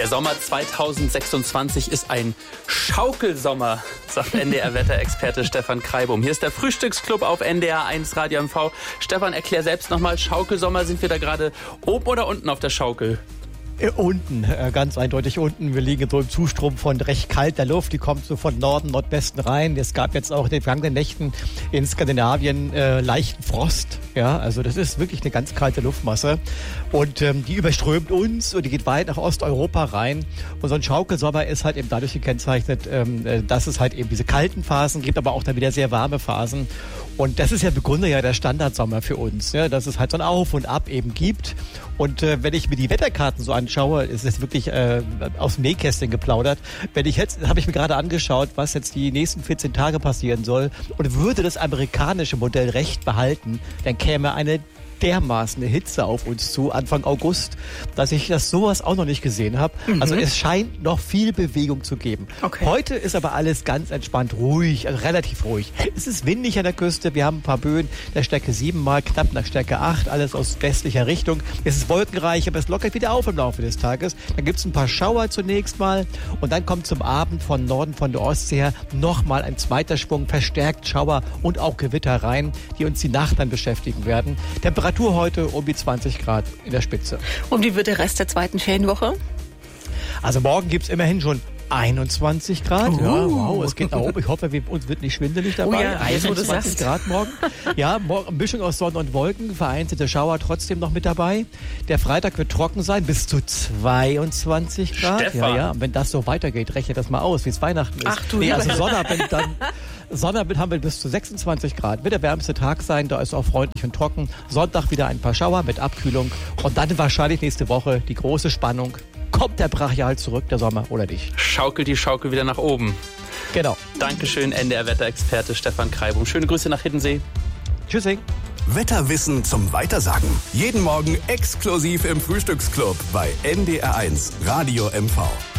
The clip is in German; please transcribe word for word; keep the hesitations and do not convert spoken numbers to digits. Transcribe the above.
Sommer zweitausendsechsundzwanzig ist ein Schaukelsommer, sagt N D R-Wetterexperte Stefan Kreibum. Hier ist der Frühstücksclub auf N D R eins Radio M V. Stefan, erklär selbst nochmal, Schaukelsommer, sind wir da gerade oben oder unten auf der Schaukel? Unten, ganz eindeutig unten. Wir liegen so im Zustrom von recht kalter Luft. Die kommt so von Norden, Nordwesten rein. Es gab jetzt auch in den vergangenen Nächten in Skandinavien äh, leichten Frost. Ja, also das ist wirklich eine ganz kalte Luftmasse. Und ähm, die überströmt uns und die geht weit nach Osteuropa rein. Und so ein Schaukelsommer ist halt eben dadurch gekennzeichnet, ähm, dass es halt eben diese kalten Phasen gibt, aber auch dann wieder sehr warme Phasen. Und das ist ja im Grunde ja der Standardsommer für uns, ja, dass es halt so ein Auf und Ab eben gibt. Und äh, wenn ich mir die Wetterkarten so anschaue, ist es wirklich äh, aus dem Nähkästchen geplaudert. Wenn ich jetzt, habe ich mir gerade angeschaut, was jetzt die nächsten vierzehn Tage passieren soll, und würde das amerikanische Modell recht behalten, dann käme eine dermaßen eine Hitze auf uns zu, Anfang August, dass ich das sowas auch noch nicht gesehen habe. Mhm. Also es scheint noch viel Bewegung zu geben. Okay. Heute ist aber alles ganz entspannt, ruhig, also relativ ruhig. Es ist windig an der Küste, wir haben ein paar Böen der Stärke sieben mal, knapp nach Stärke acht, alles aus westlicher Richtung. Es ist wolkenreich, aber es lockert wieder auf im Laufe des Tages. Dann gibt es ein paar Schauer zunächst mal und dann kommt zum Abend von Norden, von der Ostsee her nochmal ein zweiter Schwung, verstärkt Schauer und auch Gewitter rein, die uns die Nacht dann beschäftigen werden. Temperatur heute um die zwanzig Grad in der Spitze. Und wie wird der Rest der zweiten Ferienwoche? Also morgen gibt es immerhin schon einundzwanzig Grad. Uh. Ja, wow, es geht nach oben. Ich hoffe, wir, uns wird nicht schwindelig dabei. Oh ja, einundzwanzig Grad morgen. Ja, morgen Mischung aus Sonne und Wolken, vereinzelte Schauer trotzdem noch mit dabei. Der Freitag wird trocken sein, bis zu zweiundzwanzig Grad. Stefan. Ja, ja. Und wenn das so weitergeht, rechne das mal aus, wie es Weihnachten ist. Ach du nee, also Sonnabend dann... Sonnabend haben wir bis zu sechsundzwanzig Grad. Wird der wärmste Tag sein, da ist auch freundlich und trocken. Sonntag wieder ein paar Schauer mit Abkühlung. Und dann wahrscheinlich nächste Woche die große Spannung. Kommt der brachial zurück, der Sommer, oder nicht? Schaukelt die Schaukel wieder nach oben. Genau. Dankeschön, N D R-Wetterexperte Stefan Kreibum. Schöne Grüße nach Hiddensee. Tschüssing. Wetterwissen zum Weitersagen. Jeden Morgen exklusiv im Frühstücksclub bei N D R eins Radio M V.